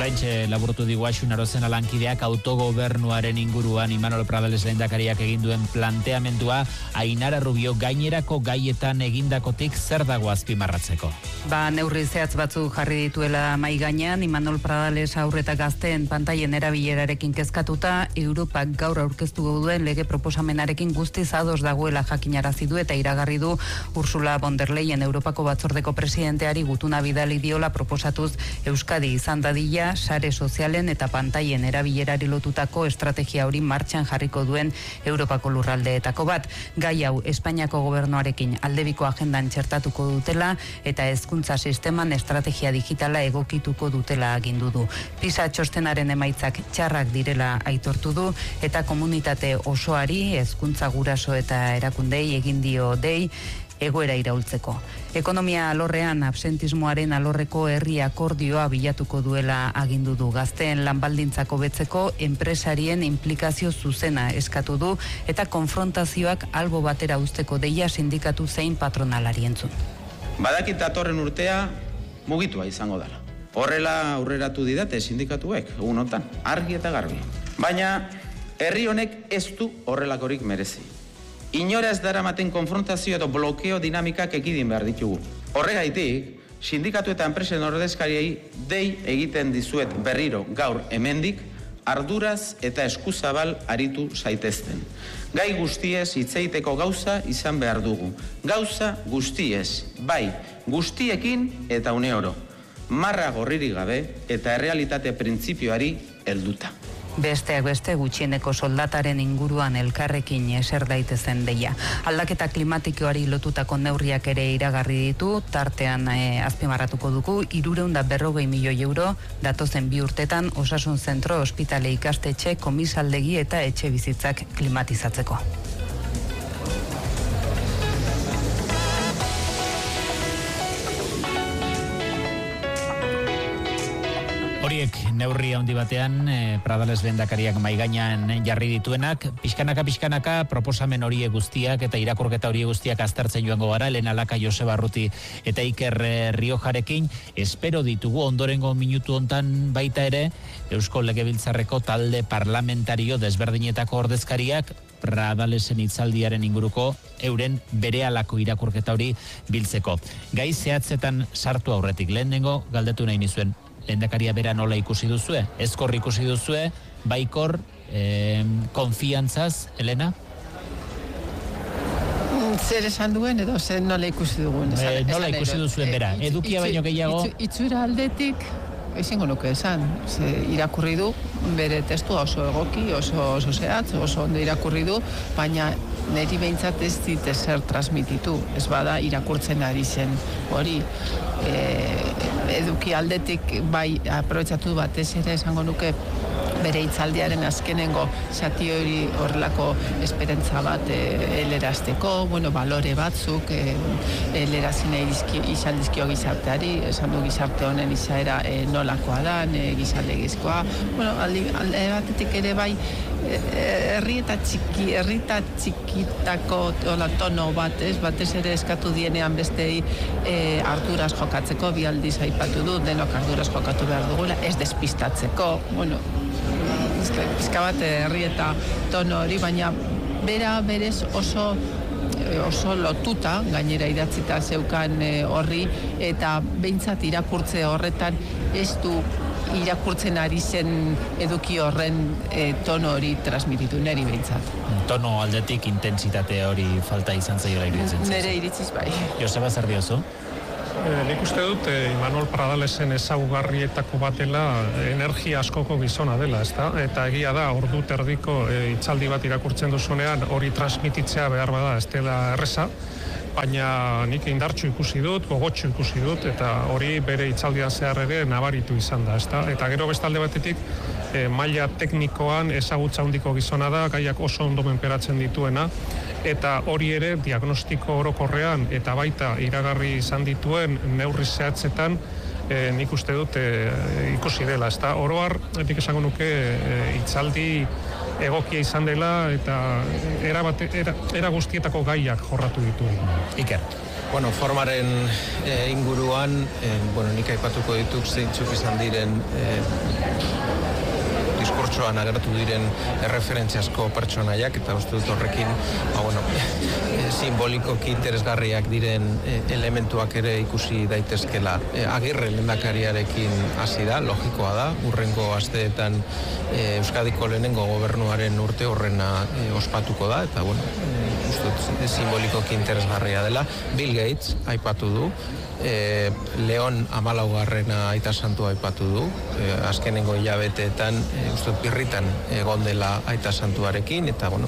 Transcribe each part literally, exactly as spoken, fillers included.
Oraintxe laburtu digu Axun Arozena lankideak autogobernuaren inguruan Imanol Pradales lehendakariak egin duen planteamendua. Ainara Rubio, gainerako gaietan egindakotik zer dago azpimarratzeko? Ba, neurri zehatz batzuk jarri dituela mai gainean, Imanol Pradales aurreta gazteen pantaien erabilerarekin kezkatuta, Europak gaur aurkeztu duen lege proposamenarekin guztiz ados dagoela jakinarazi du eta iragarri du Ursula von der Leyen Europako batzordeko presidenteari gutuna bidali diola proposatuz Euskadi izan dadila sare sozialen eta pantaien erabilerari lotutako estrategia hori martxan jarriko duen Europako lurraldeetako bat. Gai hau Espainiako gobernuarekin aldebiko agendan txertatuko dutela eta hezkuntza sisteman estrategia digitala egokituko dutela agindu du. PISA txostenaren emaitzak txarrak direla aitortu du eta komunitate osoari hezkuntza guraso eta erakundei egin dio dei egoera iraultzeko. Ekonomia alorrean absentismoaren alorreko herri akordioa bilatuko duela agindu du. Gazteen lanbaldintzako betzeko enpresarien implikazio zuzena eskatu du eta konfrontazioak albo batera uzteko deia sindikatu zein patronalari entzun. Badakit datorren urtea mugitua izango dela. Horrela aurreratu didate sindikatuek, egun honetan, argi eta garbi. Baina herri honek ez du horrelakorik merezi. Inora ez daramaten konfrontazio edo blokeo dinamikak ekidin behar ditugu. Horregaitik, sindikatu eta enpresen ordezkariei dei egiten dizuet berriro gaur hemendik, arduraz eta eskuzabal aritu zaitezten. Gai guztiez hitzeiteko gauza izan behar dugu. Gauza guztiez, bai, guztiekin eta une oro. Marra gorririk gabe eta errealitate printzipioari helduta. Besteak beste gutxieneko soldataren inguruan elkarrekin eser daitezen deia. Aldaketa klimatikoari lotutako neurriak ere iragarri ditu, tartean e, azpimarratuko dugu, hirurehun eta berrogei milioi euro datozen bi urtetan osasun zentro, ospitale, ikastetxe, komisaldegi eta etxe bizitzak klimatizatzeko. Horiek neurri handi batean eh, Pradales lehendakariak maigainan jarri dituenak, pixkanaka pixkanaka proposamen horiek guztiak eta irakurketa horiek guztiak aztertzen joango gara, Elena Laka, Joseba Arruti eta Iker Riojarekin. Espero ditugu ondorengo minutu hontan baita ere Eusko Legebiltzarreko talde parlamentario desberdinetako ordezkariak Pradalesen hitzaldiaren inguruko euren berehalako irakurketa hori biltzeko. Gai zehatzetan sartu aurretik lehenengo galdetu nahi nizuen. Lehendakaria bera nola ikusi duzue? Ezkor ikusi duzue? Baikor, eh, konfiantzaz, Elena? Zer esan duen edo zer nola ikusi dugun? Esan, Eh, nola esan ikusi edo, duzuen bera? eh, Edukia itzu- baino gehiago? itzu- Itzura aldetik, ezingo nuke esan. Ze irakurri du, bere testua oso egoki, oso, oso zehatz, oso ondo irakurri du, baina niri behintzat ez dit ezer transmititu. Ez bada irakurtzen ari zen hori. E, eduki aldetik bai aprobetxatu batez ere esango nuke bere hitzaldiaren azkenengo zati hori horrelako esperantza bat e, elerazteko, bueno, balore batzuk e, elerazi nahi dizki, izan dizkio gizarteari, esan du gizarte honen izaera e, nolakoa da, e, gizaldegizkoa, bueno, alde, alde batetik ere bai e, herri eta txiki, herri eta txikitako hola, tono bat, ez, batez ere eskatu dienean bestei e, arduraz jokatzeko, bi aldiz aipatu du, denok arduraz jokatu behar dugula, ez despistatzeko, bueno, pizka bat herri eta tono hori, baina bera berez oso oso lotuta, gainera idatzita zeukan horri, eta behintzat irakurtze horretan ez du irakurtzen ari zen eduki horren e, tono hori transmititu, neri behintzat. Tono aldetik intentsitate hori falta izan zaiola iruditzen zaizu. Nere iritziz bai. Joseba, zer diozu? E, nik uste dut, e, Imanol Pradalesen ezaugarrietako batela energia askoko gizona dela, ezta? Eta egia da, ordu terdiko e, hitzaldi bat irakurtzen duzunean hori transmititzea behar bada, ez dela erreza, baina nik indartxu ikusi dut, gogotxu ikusi dut, eta hori bere hitzaldian zehar ere nabaritu izan da, ezta? Eta gero bestalde batetik, e, maila teknikoan ezagutza handiko gizona da, gaiak oso ondo menperatzen dituena, eta hori ere diagnostiko orokorrean eta baita iragarri izan dituen neurri zehatzetan e, nik uste dut e, ikusi dela, ezta? Oro har, nik esango nuke e, hitzaldi egokia izan dela eta era, bate, era, era guztietako gaiak jorratu ditu. Iker. Bueno, formaren e, inguruan, e, bueno, nik aipatuko ditut zeintzuk izan diren e, diskurtsoan agertu diren erreferentziazko pertsonaiak, eta uste dut horrekin, ba, bueno, e, simbolikoki interesgarriak diren e, elementuak ere ikusi daitezkela. E, Agirre lehendakariarekin hasi da, logikoa da, urrengo asteetan e, Euskadiko lehenengo gobernuaren urte horrena e, ospatuko da, eta bueno, e, uste dut simbolikoki interesgarria dela. Bill Gates aipatu du, E, Leon hamalaugarrena aita santua aipatu du, e, azkenengo hilabeteetan e, uste birritan egon dela aita santuarekin, eta bueno,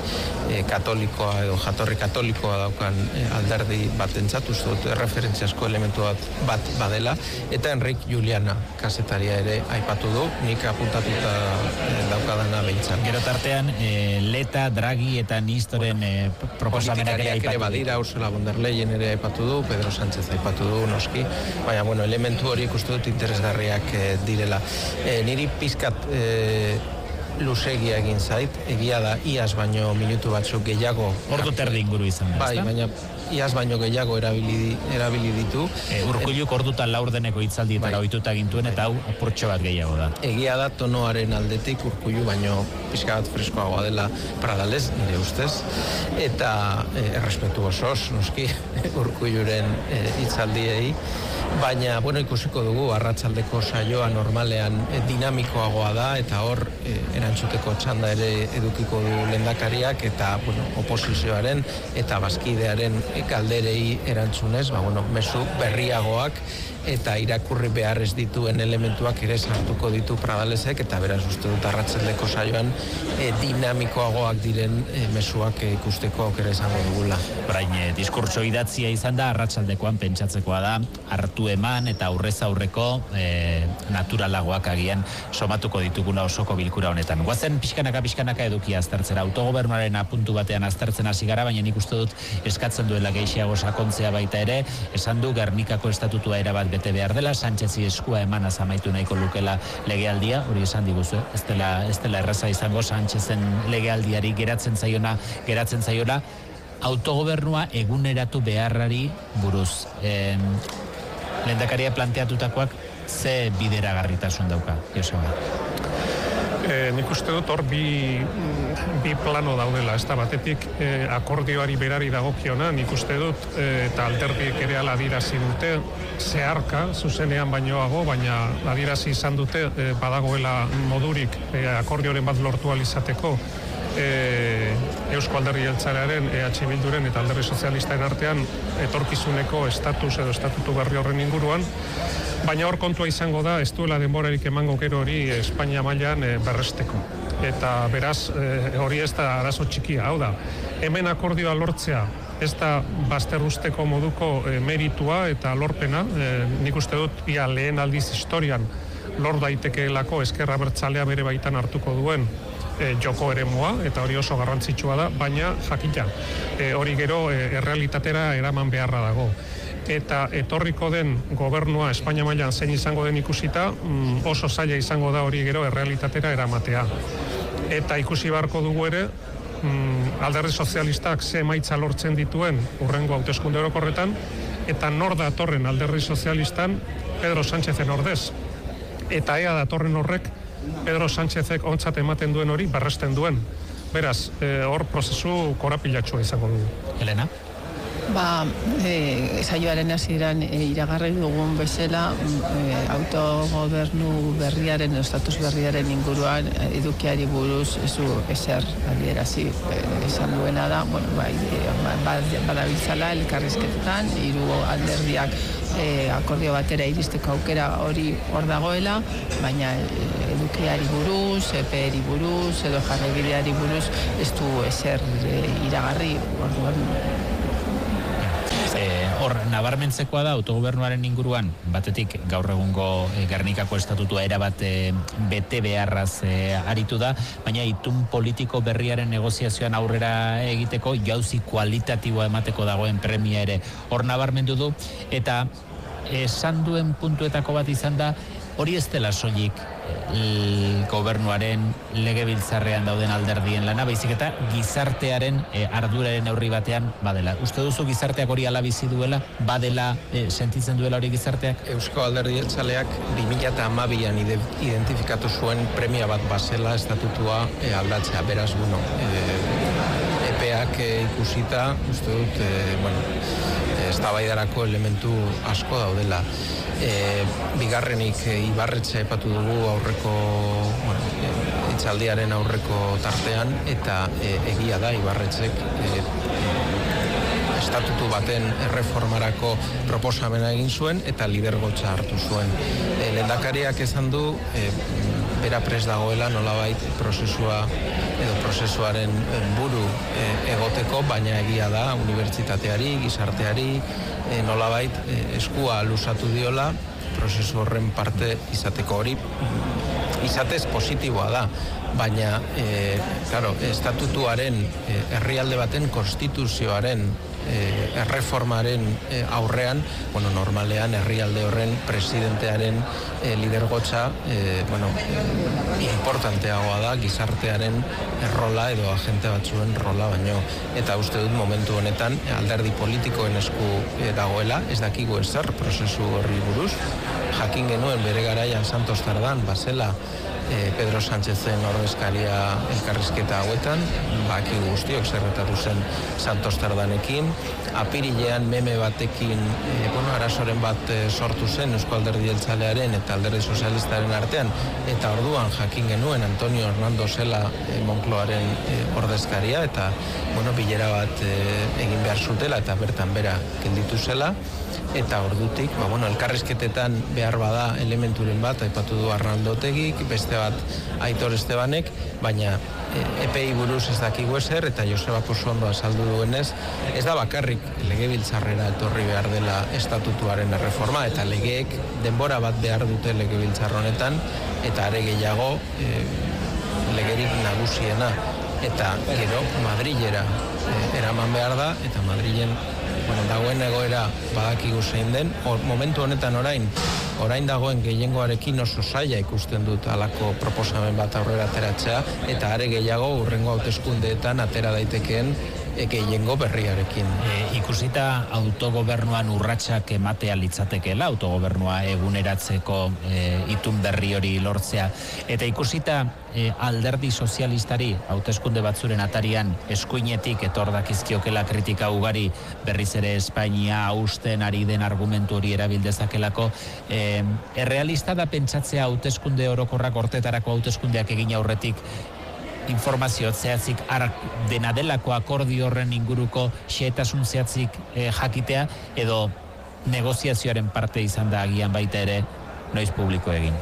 e, katolikoa edo jatorri katolikoa daukan e, alderdi bat entzat, uste dut referentziazko elementu bat, bat badela, eta Enric Juliana kasetaria ere aipatu du, nik apuntatuta e, daukadana behintzat. Gero tartean, e, Leta, Draghi eta Nistoren e, proposamenak ere aipatu ere badira, Ursula von der Leyen ere aipatu du, Pedro Sánchez aipatu du noski, baina bueno, elementu hori ikustu dut interesgarriak e, direla. E, niri pizkat e, luzegia egin zait, egia da iaz baino minutu batzuk gehiago. Ordu terdi inguru izan da, bai, baina iaz baino gehiago erabili, erabili ditu. E, Urkulluk ordutan laurdeneko hitzaldietara bai. Ohituta gintuen, eta hau apurtxo bat gehiago da. Egia da tonoaren aldetik Urkullu baino pixka bat freskoagoa dela Pradales, nire ustez, eta e, errespetu osoz, noski, Urkulluren e, hitzaldiei, baina, bueno, ikusiko dugu, arratsaldeko saioa normalean e, dinamikoagoa da, eta hor e, erantzuteko txanda ere edukiko du lehendakariak, eta, bueno, oposizioaren eta bazkidearen galderei erantzunez, ba, bueno, mezu berriagoak, eta irakurri behar ez dituen elementuak ere sartuko ditu Pradalesek, eta beraz uste dut arratsaldeko saioan e, dinamikoagoak diren e, mezuak e, ikusteko aukera izango dugula. Orain, e, diskurtso idatzia izan da, arratsaldekoan pentsatzekoa da, hartu eman eta aurrez aurreko e, naturalagoak agian somatuko dituguna osoko bilkura honetan. Guazen pixkanaka pixkanaka edukia aztertzera, autogobernuaren apuntu batean aztertzen hasi gara, baina nik uste dut eskatzen duela gehiago sakontzea baita ere, esan du Gernikako estatutua erabat bete behar dela, Sánchezi eskua emanaz amaitu nahiko lukela legealdia, hori esan diguzu, ez dela, ez dela erraza izango Sánchezen legealdiari geratzen zaiona, geratzen zaiona, autogobernua eguneratu beharrari buruz. E, lehendakaria planteatutakoak ze bideragarritasun dauka, Joseba? E, nik uste dut hor bi, bi plano daudela, ez da batetik e, akordioari berari dagokiona, nik uste dut e, eta alderdiek ere ala adirazi dute, zeharka, zuzenean bainoago, baina adirazi izan dute e, badagoela modurik e, akordioren bat lortu alizateko e, Eusko Alderdi Jeltzalearen, E H Bilduren eta Alderdi Sozialistaren artean etorkizuneko estatus edo estatutu berri horren inguruan, baina hor kontua izango da, ez duela denborarik emango gero hori Espainia mailan e, berresteko. Eta beraz, e, hori ez da arazo txikia, hau da, hemen akordioa lortzea, ez da bazterrusteko moduko e, meritua eta lorpena, e, nik uste dut ia lehen aldiz historian lor daitekeelako ezkerra abertzalea bere baitan hartuko duen e, joko eremua, eta hori oso garrantzitsua da, baina jakina, e, hori gero e, errealitatera eraman beharra dago. Eta etorriko den gobernua Espainia mailan zein izango den ikusita, mm, oso zaila izango da hori gero errealitatera eramatea. Eta ikusi beharko dugu ere, mm, Alderdi Sozialistak ze emaitza lortzen dituen hurrengo hauteskunde orokorretan, eta nor datorren Alderdi Sozialistan Pedro Sánchezen ordez. Eta ea datorren horrek Pedro Sánchezek ontzat ematen duen hori berresten duen. Beraz, e, hor prozesu korapilatxua izango dugu. Elena? Ba, e, saioaren hasieran e, iragarri dugun bezala e, autogobernu berriaren, estatus berriaren inguruan edukiari buruz ezu ezer adierazi e, esan duena da, bueno, bai, e, badabiltzala elkarrizketetan, hiru alderdiak e, akordio batera iristeko aukera hori hor dagoela, baina e, edukiari buruz, epeari buruz, edo jarraibideari buruz ez du ezer e, iragarri, orduan Hor, nabarmentzekoa da, autogobernuaren inguruan, batetik gaur egungo e, Gernikako estatutua erabat e, bete beharraz e, aritu da, baina itun politiko berriaren negoziazioan aurrera egiteko jauzi kualitatiboa emateko dagoen premia ere hor nabarmendu du, eta esan duen puntuetako bat izan da, hori ez dela soilik gobernuaren legebiltzarrean dauden alderdien lana, baizik eta gizartearen e, arduraren neurri batean badela. Uste duzu gizarteak hori ala bizi duela, badela e, sentitzen duela hori gizarteak? Eusko Alderdi Jeltzaleak bi mila hamabian identifikatu zuen premia bat bazela estatutua e, aldatzea, beraz, bueno, e, epeak e, ikusita, uste dut, e, bueno, eztabaidarako elementu asko daudela. E, bigarrenik e, Ibarretxe aipatu dugu aurreko, bueno, e, hitzaldiaren aurreko tartean, eta e, egia da Ibarretxek e, estatutu baten erreformarako proposamena egin zuen eta lidergotza hartu zuen. E, lehendakariak esan du e, bera prest dagoela nolabait prozesua edo prozesuaren buru e, egoteko, baina egia da unibertsitateari, gizarteari e, nolabait e, eskua luzatu diola prozesu horren parte izateko. Hori izatez positiboa da, baina e, claro, estatutuaren e, herrialde baten konstituzioaren e, erreformaren e, aurrean, bueno, normalean herrialde horren presidentearen e, lidergotza e, bueno, e, importanteagoa da gizartearen rola edo agente batzuen rola baino, eta uste dut momentu honetan alderdi politikoen esku e, dagoela, ez dakigu ezer prozesu horri buruz. Jakin genuen bere garaian Santos Tardan bazela E, Pedro Sánchezen ordezkaria elkarrizketa hauetan, baki guztiok zerretatu zen Santos Tardanekin, apirilean meme batekin, e, bueno, arazoren bat e, sortu zen Eusko Alderdi Jeltzalearen eta Alderdi Sozialistaren artean, eta orduan jakin genuen Antonio Hernando zela e, Moncloaren e, ordezkaria, eta bueno, bilera bat e, egin behar zutela, eta bertan bera gelditu zela, eta ordutik, ba, bueno, elkarrizketetan behar bada elementuren bat, aipatu du Arnaldo Otegik, beste bat Aitor Estebanek, baina e, epei buruz ez dakigu ezer, eta Joseba Pozondo azaldu duenez, ez da bakarrik legebiltzarrera etorri behar dela estatutuaren erreforma, eta legeek denbora bat behar dute legebiltzar honetan, eta are gehiago e, legerik nagusiena, eta gero Madrilera e, eraman behar da, eta Madrilen bueno, dagoen egoera badakigu zein den, or, momentu honetan orain, orain dagoen gehiengoarekin oso zaila ikusten dut halako proposamen bat aurrera ateratzea, eta are gehiago hurrengo hauteskundeetan atera daitekeen e, gehiengo berriarekin. E, ikusita autogobernuan urratsak ematea litzatekeela, autogobernua eguneratzeko e, itun berri hori lortzea, eta ikusita e, alderdi sozialistari hauteskunde batzuren atarian eskuinetik etor dakizkiokela kritika ugari, berriz ere Espainia hausten ari den argumentu hori erabildezakelako, e, errealista da pentsatzea hauteskunde orokorrak hortetarako hauteskundeak egin aurretik informazio zehatzik dena delako akordio horren inguruko xehetasun zehatzik e, jakitea, edo negoziazioaren parte izan da agian baita ere noiz publiko egin?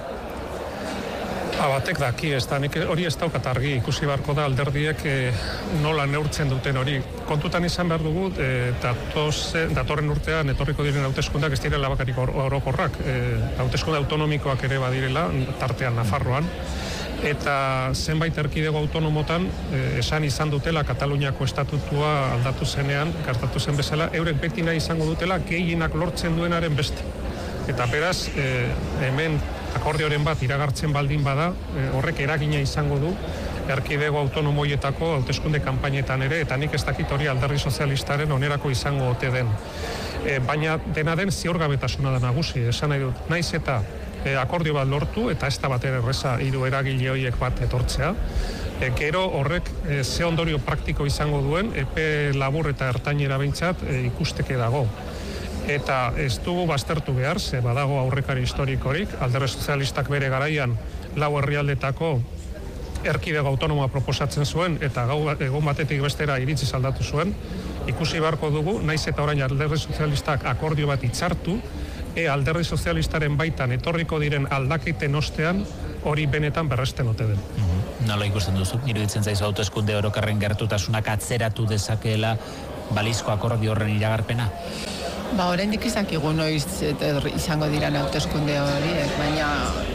Batek daki, ez da, nik hori ez daukat argi, ikusi beharko da alderdiek e, nola neurtzen duten hori. Kontutan izan behar dugu, e, datoz, datorren urtean etorriko diren hauteskundak ez direla bakarik orokorrak, e, hauteskunde autonomikoak ere badirela, tartean Nafarroan, eta zenbait erkidego autonomotan e, esan izan dutela Kataluniako estatutua aldatu zenean, gertatu zen bezala, eurek beti nahi izango dutela gehienak lortzen duenaren beste. Eta beraz, e, hemen akordioren bat iragartzen baldin bada, e, horrek eragina izango du erkidego autonomoietako hauteskunde kanpainetan ere, eta nik ez dakit hori alderdi sozialistaren onerako izango ote den. E, baina dena den ziurgabetasuna da nagusi, esan nahi dut, naiz eta e, akordio bat lortu, eta ez da bat ere erreza hiru eragile horiek bat etortzea, e, gero horrek e, ze ondorio praktiko izango duen, epe labur eta ertainera behintzat e, ikusteke dago. Eta ez dugu baztertu behar, ze badago aurrekari historikorik, alderdi sozialistak bere garaian lau herrialdetako erkidego autonomoa proposatzen zuen, eta gau, egun batetik bestera iritziz aldatu zuen, ikusi beharko dugu, naiz eta orain alderdi sozialistak akordio bat hitzartu, e alderdi sozialistaren baitan etorriko diren aldaketen ostean hori benetan berresten ote den. Mm-hmm. Nola ikusten duzu, iruditzen zaizu hauteskunde orokarren gertutasunak atzeratu dezakeela balizko akordio horren iragarpena? Ba, oraindik izakigu noiz izango diran hauteskunde horiek, baina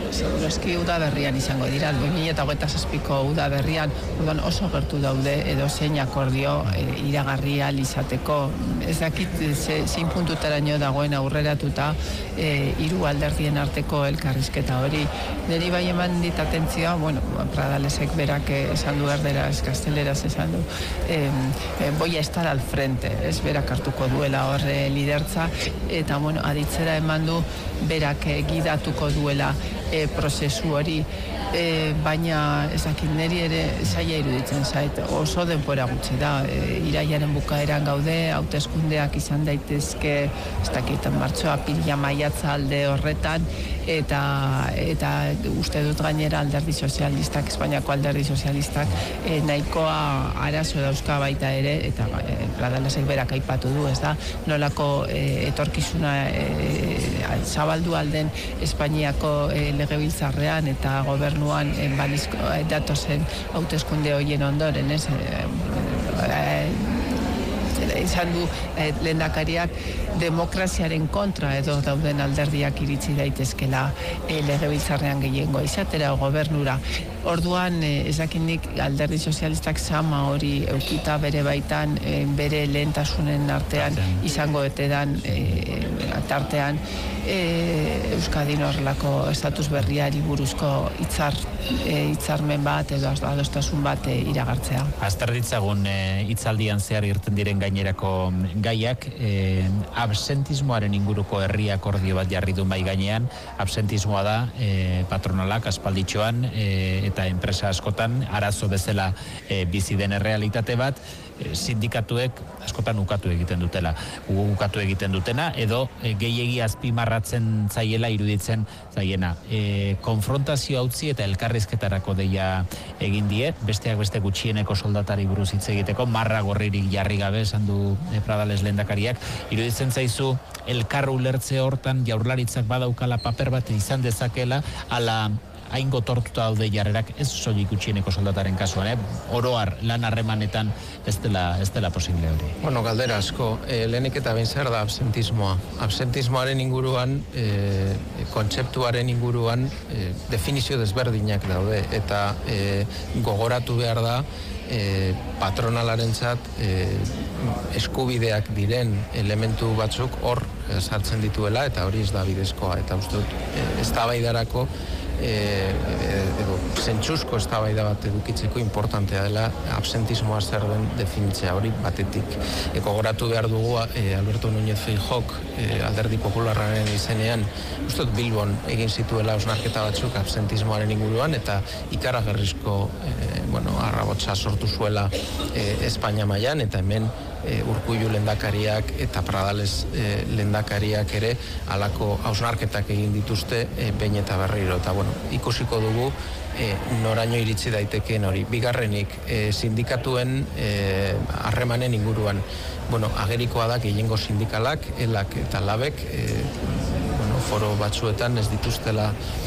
seguruski udaberrian izango dira, bi mila hogeita zazpiko udaberrian, orduan oso gertu daude edo zein akordio e, iragarri ahal izateko. Ez dakit ze, zein puntutaraino dagoen aurreratuta e, hiru alderdien arteko elkarrizketa hori. Neri bai eman dit atentzioa, bueno, Pradalesek berak esan du erderaz, gazteleraz esan du, eh, eh, voy a estar al frente, ez berak hartuko duela horre lidertza, eta bueno, aditzera eman du berak eh, gidatuko duela eh, prozesu hori, eh, baina ezakit neri ere zaila iruditzen zait, oso denbora gutxi da, eh, iraiaren bukaeran gaude, hauteskundeak izan daitezke, ez dakit, martxoa, apirila, maiatza alde horretan, eta eta uste dut gainera alderdi sozialistak, Espainiako alderdi sozialistak e, nahikoa arazo dauzka baita ere, eta e, Pradalesek berak aipatu du, ez da, nolako e, etorkizuna e, zabaldu alden Espainiako e, legebiltzarrean eta gobernuan e, balizko e, datozen hauteskunde horien ondoren, ez, e, e, izan du eh, lehendakariak demokraziaren kontra edo dauden alderdiak iritsi daitezkela eh, legebiltzarrean gehiengo izatera o gobernura. Orduan eh, ezakinik alderdi sozialistak sama hori eukita bere baitan eh, bere lehentasunen artean izango etedan eh, tartean eh, Euskadin horrelako estatus berriari buruzko hitzar eh, hitzarmen bat edo adostasun bat eh, iragartzea. Azter ditzagun eh, hitzaldian zehar irten diren gainerako gaiak, eh, absentismoaren inguruko herri akordio bat jarri du mai gainean. Absentismoa da eh, patronalak aspalditxoan eh, eta enpresa askotan arazo bezala eh, bizi den errealitate bat, eh, sindikatuek askotan ukatu egiten dutela. Ukatu egiten dutena edo eh, gehiegi azpimarratzen zaiela iruditzen zaiena. Eh, konfrontazio utzi eta elkarrizketarako deia egin die, besteak beste gutxieneko soldatari buruz hitz egiteko, marra gorririk jarri gabe esan du e, Pradales lehendakariak. Iruditzen zaizu elkar ulertze hortan Jaurlaritzak badaukala paper bat izan dezakela, ala hain gotortuta daude jarrerak, ez soilik gutxieneko soldataren kasuan, eh? Oroar lan harremanetan ez dela, ez dela posible hori. Bueno, galdera asko, e, lehenik eta behin zer da absentismoa. Absentismoaren inguruan, e, kontzeptuaren inguruan, e, definizio desberdinak daude, eta e, gogoratu behar da, e, patronalarentzat e, eskubideak diren elementu batzuk hor e, sartzen dituela, eta hori ez da bidezkoa, eta uste dut, e, eztabaidarako E, edo zentsuzko eztabaida bat edukitzeko importantea dela absentismoa zer den definitzea hori batetik. E, gogoratu behar dugu e, Alberto Núñez Feijóok e, alderdi popularraren izenean uste dut Bilbon egin zituela hausnarketa batzuk absentismoaren inguruan eta ikaragarrizko e, bueno, arrabotsa sortu zuela e, Espainia mailan eta hemen E, Urkullu lehendakariak eta Pradales e, lehendakariak ere halako hausnarketak egin dituzte e, behin eta berriro eta bueno, ikusiko dugu e, noraino iritsi daitekeen hori. Bigarrenik, e, sindikatuen harremanen e, inguruan, bueno, agerikoa da gehiengo sindikalak, elak eta labek e, bueno, foro batzuetan ez dituztela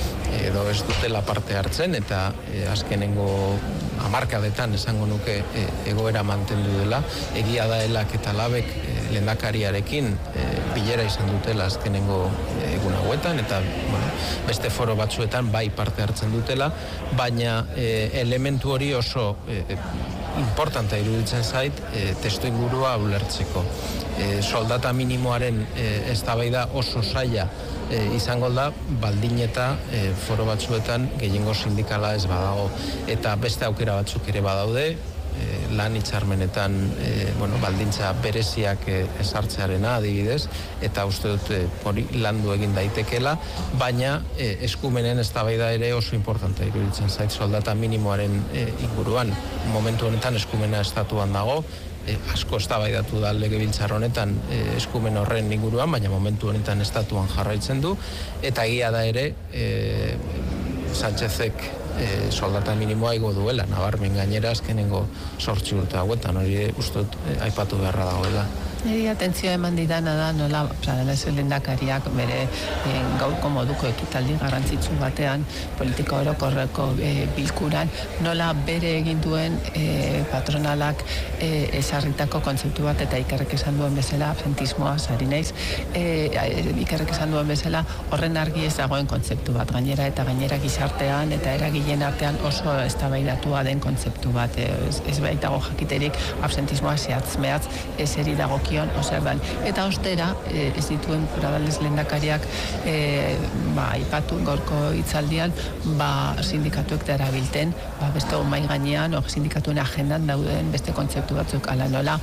edo ez dutela parte hartzen eta e, azkenengo hamarkadetan esango nuke e, egoera mantendu dela. Egia da elak eta labek e, lehendakariarekin e, bilera izan dutela azkenengo egun hauetan eta bueno, beste foro batzuetan bai parte hartzen dutela, baina e, elementu hori oso e, importantea iruditzen zait e, testu ingurua ulertzeko. E, soldata minimoaren e, eztabaida oso zaila E, izango da, baldin eta e, foro batzuetan gehiengo sindikala ez badago eta beste aukera batzuk ere badaude e, lan hitzarmenetan e, bueno, baldintza bereziak e, ezartzearena adibidez eta uste dut e, hori landu egin daitekela, baina e, eskumenen eztabaida ere oso importante iruditzen zait soldata minimoaren e, inguruan. Momentu honetan eskumena estatuan dago, E, asko eztabaidatu da legebiltzar honetan e, eskumen horren inguruan, baina momentu honetan estatuan jarraitzen du, eta egia da ere e, Sánchezek e, soldata minimoa igo duela, nabarmen gainera azkenengo zortzi urte hauetan, hori uste dut e, aipatu beharra dagoela. Niri atentzioa eman didana da nola Pradales lehendakariak bere e, gaurko moduko ekitaldi garrantzitsu batean politika orokorreko e, bilkuran nola bere egin duen e, patronalak e, esarritako kontzeptu bat eta ikerrek esan duen bezala absentismoa sari naiz e, ikerrek esan duen bezala horren argi ez dagoen kontzeptu bat gainera eta gainera gizartean eta eragileen artean oso eztabaidatua den kontzeptu bat e, ez, ez baitago jakiterik absentismoa zehatz mehatz eseri dagokion oserdan. Eta ostera, e, ez dituen Pradales lehendakariak e, ba, aipatu gaurko hitzaldian, ba, sindikatuek darabilten, ba, beste mai gainean, o sindikatuen agendan dauden beste kontzeptu batzuk ala nola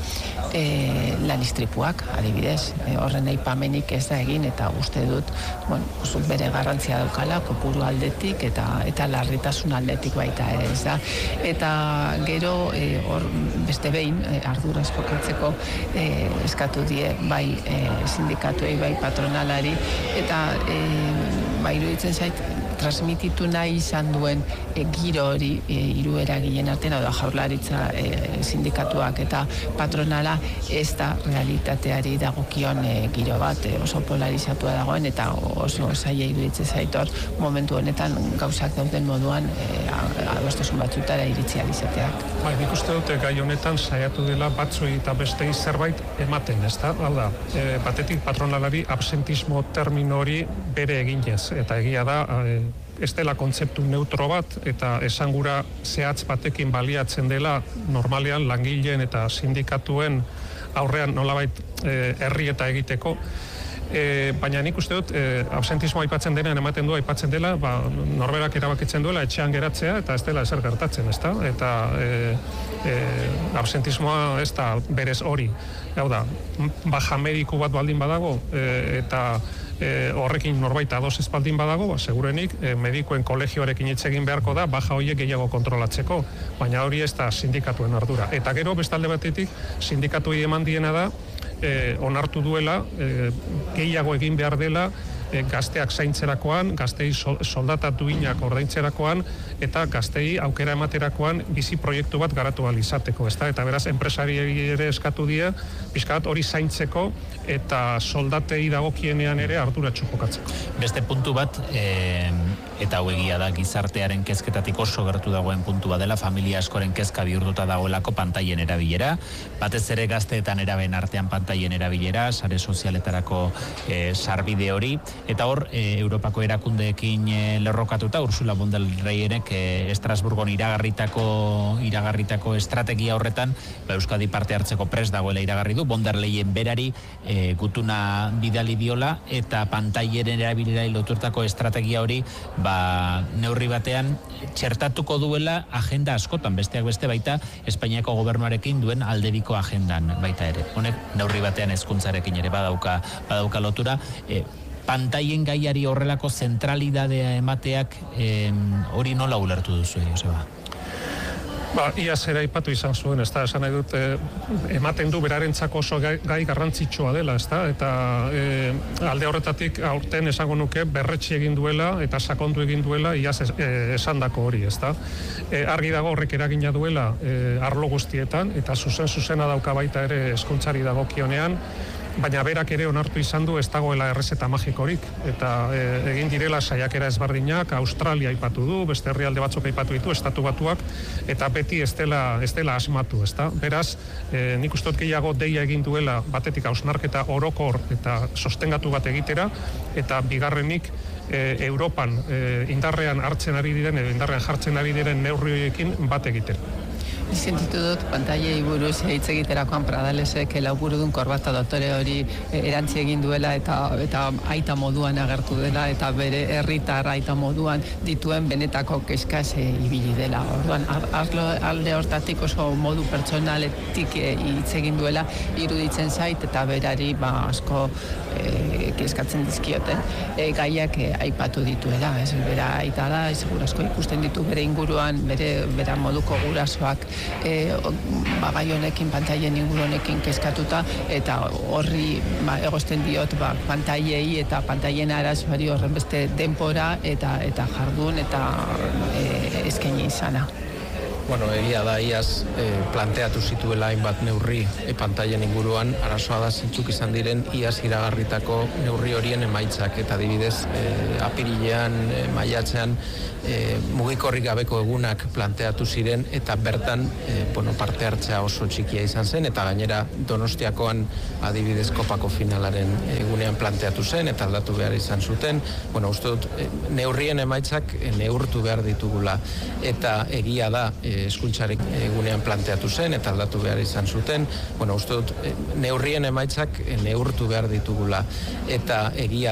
e, lan istripuak, adibidez, e, horren aipamenik ez da egin, eta uste dut, bueno, zut bere garrantzia daukala, kopuru aldetik, eta eta larritasun aldetik baita ez da. Eta gero, e, hor, beste behin, e, arduraz jokatzeko, e, eskatu die bai e, sindikatuei bai patronalari eta e, bai iruditzen zait transmititu nahi izan duen e, giro hori e, hiru eragileen artean da Jaurlaritza e, sindikatuak eta patronala ez da realitateari dagokion e, giro bat e, oso polarizatua dagoen eta oso zaila iruditzen zait hor momentu honetan gauzak dauden moduan e, adostasun batzutara iritsi ahal izateak. Bai, nik uste dute gai honetan saiatu dela batzuei eta bestei zerbait ematen, ezta? Hau da, e, batetik patronalari absentismo termino hori bere eginez, eta egia da, e, ez dela kontzeptu neutro bat, eta esangura zehatz batekin baliatzen dela normalean langileen eta sindikatuen aurrean nolabait e, herri eta egiteko. E, baina nik uste dut, e, absentismo aipatzen denean ematen du aipatzen dela, ba, norberak erabakitzen duela etxean geratzea eta ez dela ezer gertatzen, ezta? Eta e, e, absentismoa ez da berez hori. Hau da, baja mediku bat baldin badago e, eta e, horrekin norbait ados ez baldin badago, ba, segurenik e, medikuen kolegioarekin hitz egin beharko da baja horiek gehiago kontrolatzeko, baina hori ez da sindikatuen ardura. Eta gero bestalde batetik sindikatuei eman diena da E, onartu duela, e, gehiago egin behar dela e, gazteak zaintzerakoan, gaztei soldata duinak ordaintzerakoan eta gaztei aukera ematerakoan bizi proiektu bat garatu ahal izateko, ezta? Eta beraz enpresariei ere eskatu die pixka bat hori zaintzeko eta soldatei dagokienean ere arduratsu jokatzeko. Beste puntu bat, e, eta hau egia da gizartearen kezketatik oso gertu dagoen puntu bat dela, familia askoren kezka bihurtuta dagoelako pantailen erabilera, batez ere gazteetan eraben artean pantailen erabilera, sare sozialetarako e, sarbide hori, eta hor, e, Europako erakundeekin e, lerrokatuta, Ursula von der Leyenek e, Estrasburgon iragarritako iragarritako estrategia horretan, ba, Euskadi parte hartzeko prest dagoela iragarri du, von der Leyen berari e, gutuna bidali diola, eta pantailen erabilera loturtako estrategia hori, ba, neurri batean txertatuko duela agenda askotan, besteak beste baita Espainiako gobernuarekin duen aldebiko agendan baita ere. Honek neurri batean hezkuntzarekin ere badauka badauka lotura. E, pantailen gaiari horrelako zentralidadea emateak e, hori nola ulertu duzu, Joseba? Ba, ia zera aipatu izan zuen, ez da, esan nahi dut, e, ematen du berarentzako oso gai, gai garrantzitsua dela, ez da, eta e, alde horretatik aurten esango nuke berretsi egin duela eta sakondu egin duela iaz es, e, esandako hori, ez da. E, argi dago horrek eragina duela e, arlo guztietan, eta zuzen-zuzena dauka baita ere hezkuntzari dagokionean, baina berak ere onartu izan du ez dagoela errezeta magikorik, eta e, egin direla saiakera ezberdinak, Australia aipatu du, beste herrialde batzuk aipatu ditu, estatu batuak, eta beti ez dela, ez dela asmatu, ezta? Beraz, e, nik uste dut gehiago deia egin duela batetik hausnarketa orokor eta sostengatu bat egitera, eta bigarrenik e, Europan e, indarrean hartzen ari diren, edo indarrean jartzen ari diren neurri horiekin bat egitera. Sentitu dut pantailei buruz hitz egiterakoan Pradalesek lauburudun korbata doktore hori erantzi egin duela eta eta aita moduan agertu dela eta bere herritar aita moduan dituen benetako kezkaz e, ibili dela. Orduan arlo alde hortatik oso modu pertsonaletik e, hitz egin duela iruditzen zait eta berari ba asko e, kezkatzen dizkioten e, gaiak e, aipatu dituela, ez bera aita da, seguru asko ikusten ditu bere inguruan, bere bera moduko gurasoak E, ba, gai honekin, pantailen inguru honekin kezkatuta eta horri ba, egosten diot ba, pantailei eta pantailen arazoari horren beste denpora eta eta jardun eta e, eskaini izana. Bueno, egia da iaz e, planteatu zituela hainbat neurri e, pantaien inguruan, arazoa da zintzuk izan diren iaz iragarritako neurri horien emaitzak, eta adibidez e, apirilean, e, maiatzean e, mugikorrik gabeko egunak planteatu ziren, eta bertan e, bueno, parte hartzea oso txikia izan zen, eta gainera Donostiakoan adibidez kopako finalaren egunean planteatu zen, eta aldatu behar izan zuten. Bueno, uste dut, e, neurrien emaitzak e, neurtu behar ditugula, eta egia da e, eskuntzarik egunean planteatu zen, eta aldatu behar izan zuten. Bueno, uste dut, e, neurrien emaitzak e, neurtu behar ditugula, eta egia